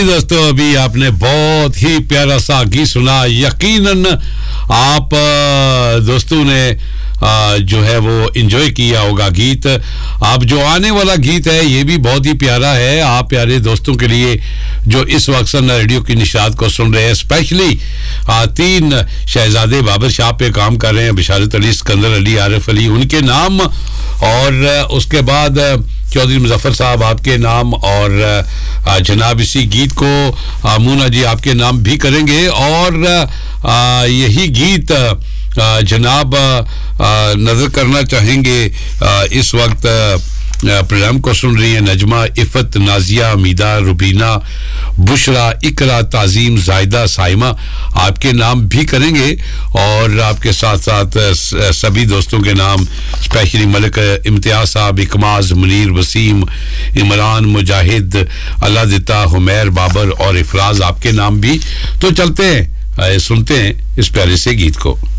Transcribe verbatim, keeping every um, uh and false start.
दोस्तों, अभी आपने बहुत ही प्यारा सा गीत सुना। यकीनन आप दोस्तों ने जो है वो एंजॉय किया होगा गीत। अब जो आने वाला गीत है ये भी बहुत ही प्यारा है। आप प्यारे दोस्तों के लिए जो इस वक्त सन्ना रेडियो की निशात को सुन रहे हैं, स्पेशली तीन शहजादे बाबर शाह पे काम कर रहे हैं, बिशारत अली, सिकंदर अली, आरिफ अली, उनके नाम, और उसके बाद चौधरी मुजफ्फर साहब आपके नाम, और जनाब इसी गीत को मूना जी आपके नाम भी करेंगे। और यही गीत जनाब नजर करना चाहेंगे। इस वक्त प्रोग्राम को सुन रही है नजमा, इफ़त, नाजिया, अमीदा, रुबीना, बुशरा, इकरा, ताजीम, जायदा, साइमा, आपके नाम भी करेंगे। और आपके साथ साथ सभी दोस्तों के नाम, स्पेशली मलिक इम्तियाज साहब, इकमाज, मुनीर, वसीम, इमरान, मुजाहिद, अल्लाह दिता, हुमैर, बाबर और इफराज, आपके नाम भी। तो चलते हैं, सुनते हैं इस प्यारे से गीत को।